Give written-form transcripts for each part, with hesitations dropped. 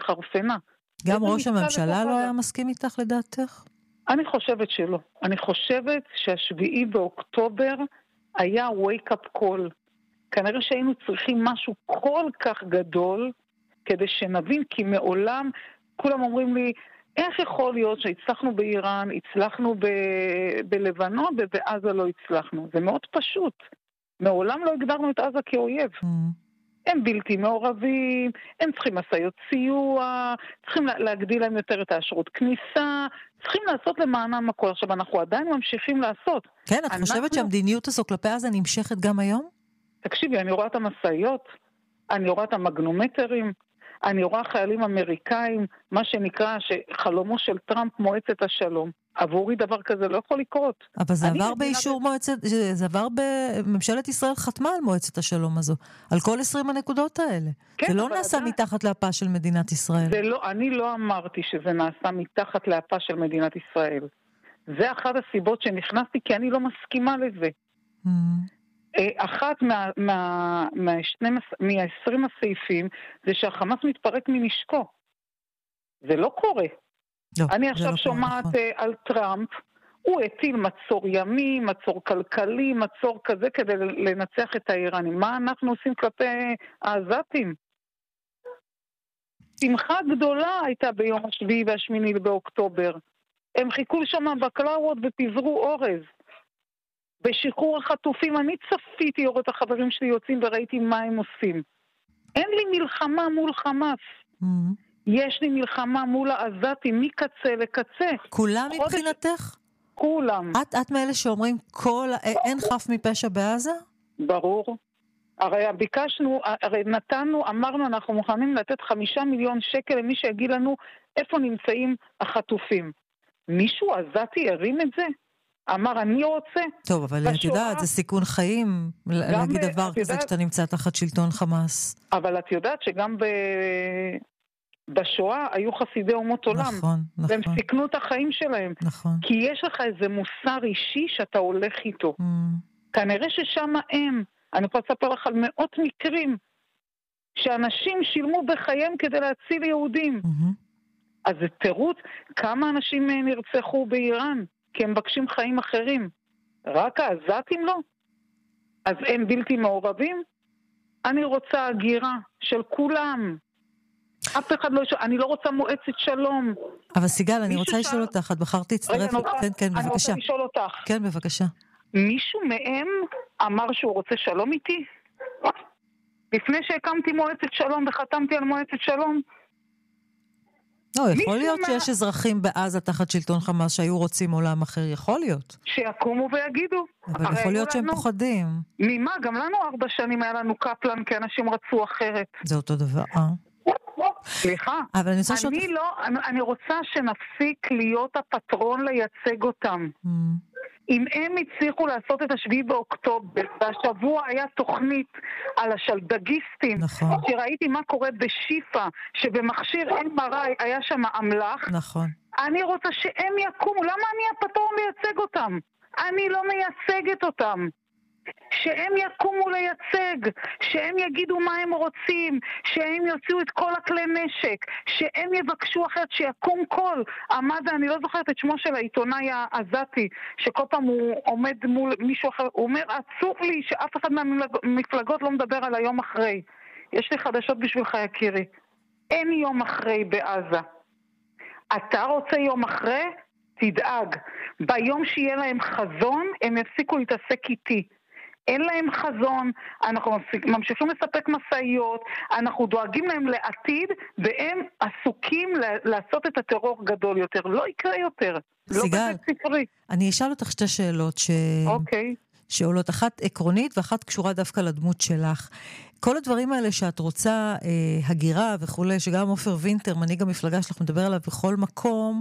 התחרפנה. גם ראש הממשלה לא היה מסכים איתך לדעתך? אני חושבת שלא. אני חושבת שהשביעי באוקטובר היה wake-up call. כנראה שהיינו צריכים משהו כל כך גדול, כדי שנבין, כי מעולם, כולם אומרים לי, איך יכול להיות שהצלחנו באיראן, הצלחנו בלבנון, ובעזה לא הצלחנו? זה מאוד פשוט. מעולם לא הגדרנו את עזה כאויב. הם בלתי מעורבים, הם צריכים מסעיות סיוע, צריכים להגדיל להם יותר את האשרות כניסה, צריכים לעשות למענם הכל. עכשיו, אנחנו עדיין ממשיכים לעשות. כן, את חושבת שהמדיניות הזו כלפי עזה נמשכת גם היום? תקשיבי, אני רואה את המסעיות, אני רואה את המגנומטרים, אני רואה חיילים אמריקאים, מה שנקרא שחלומו של טראמפ מועצת השלום. עבורי דבר כזה לא יכול לקרות. אבל זה עבר באישור זה עבר בממשלת ישראל חתמה על מועצת השלום הזו, על כל 20 הנקודות האלה. זה לא נעשה מתחת לאפה של מדינת ישראל. אני לא אמרתי שזה נעשה מתחת לאפה של מדינת ישראל. זה אחת הסיבות שנכנסתי, כי אני לא מסכימה לזה. אחת מה-20 הסעיפים זה שהחמאס מתפרק מנשקו. זה לא קורה. אני עכשיו שומעת על טראמפ, הוא הטיל מצור ימי, מצור כלכלי, מצור כזה כדי לנצח את האיראנים. מה אנחנו עושים כלפי העזתים? שמחה גדולה הייתה ביום השביעי והשמיני באוקטובר. הם חיכו שם בקלאוות ופיזרו אורז. בשחרור החטופים אני צפיתי לראות החברים שלי יוצאים וראיתי מה הם עושים. אין לי מלחמה מול חמאס. יש לי מלחמה מול העזתים מקצה לקצה. כולם מבחינתך? כולם. את מאלה שאומרים אין חף מפשע בעזה? ברור. הרי ביקשנו, הרי נתנו, אמרנו אנחנו מוכנים לתת 5 מיליון שקל למי שיגיד לנו איפה נמצאים החטופים. מישהו עזתי הרים את זה? אמר אני רוצה. טוב, אבל את יודעת, זה סיכון חיים להגיד דבר כזה כשאתה נמצא תחת שלטון חמאס. אבל את יודעת שגם בשואה היו חסידי אומות עולם. נכון. והם סיכנו את החיים שלהם. נכון. כי יש לך איזה מוסר אישי שאתה הולך איתו. כנראה ששם אני יכולה לספר לך על מאות מקרים, שאנשים שילמו בחיים כדי להציל יהודים. אז זה תירוץ, כמה אנשים נרצחו באיראן, כי הם מבקשים חיים אחרים. רק העזתים לא? אז הם בלתי מעורבים? אני רוצה הגירה של כולם. אף אחד לא... אני לא רוצה מועצת שלום. אבל סיגל, אני רוצה לשאול אותך, את בחרת להצטרף? כן, בבקשה. אני רוצה לשאול אותך. כן, בבקשה. מישהו מהם אמר שהוא רוצה שלום איתי? לפני שהקמתי מועצת שלום וחתמתי על מועצת שלום? לא, יכול להיות שיש אזרחים בעזה תחת שלטון חמאס שהיו רוצים עולם אחר, יכול להיות. שיקומו ויגידו. אבל יכול להיות שהם פוחדים. ממה? גם לנו 4 שנים היה לנו קפלן, כי אנשים רצו אחרת. זה אותו דבר. סליחה. אבל אני רוצה שנפסיק להיות הפטרון לייצג אותם. אם הם הצליחו לעשות את השביעי באוקטובר, והשבוע היה תוכנית על השלדגיסטים, נכון. שראיתי מה קורה בשיפה, שבמכשיר MRI היה שם אמל"ח, נכון. אני רוצה שהם יקומו, למה אני הפטרון לייצג אותם? אני לא מייצגת אותם. שהם יקומו לייצג, שהם יגידו מה הם רוצים, שהם יוציאו את כל הכלי נשק, שהם יבקשו אחרת, שיקום קול. אני לא זוכרת את שמו של העיתונאי העזתי, שכל פעם הוא עומד מול מישהו אחר, הוא אומר, עצוב לי שאף אחד מהמפלגות לא מדבר על היום אחרי. יש לי חדשות בשבילך יקירי, אין יום אחרי בעזה. אתה רוצה יום אחרי? תדאג. ביום שיהיה להם חזון, הם יפסיקו להתעסק איתי. אין להם חזון, אנחנו ממשיכים לספק מסעיות, אנחנו דואגים להם לעתיד, והם עסוקים לעשות את הטרור גדול יותר. לא יקרה יותר. סיגל, אני אשאל אותך 2 שאלות שעולות, אחת עקרונית ואחת קשורה דווקא לדמות שלך. כל הדברים האלה שאת רוצה, הגירה וכו', שגם עופר וינטר, מנהיג המפלגה שלך, מדבר עליו בכל מקום,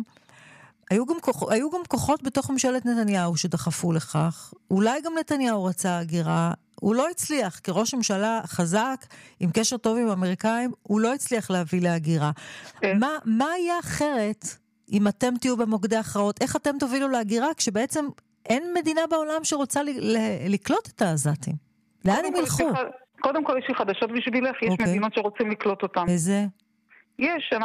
היו גם כוחות בתוך ממשלת נתניהו שדחפו לכך. אולי גם נתניהו רצה הגירה, הוא לא הצליח, כראש ממשלה חזק, עם קשר טוב עם האמריקאים, הוא לא הצליח להביא להגירה. מה יהיה אחרת אם אתם תהיו במוקדי הכרעות? איך אתם תובילו להגירה כשבעצם אין מדינה בעולם שרוצה לקלוט את העזתים? לאן הם ילכו? קודם כל יש לי חדשות בשבילך, יש מדינות שרוצים לקלוט אותם. איזה? יש,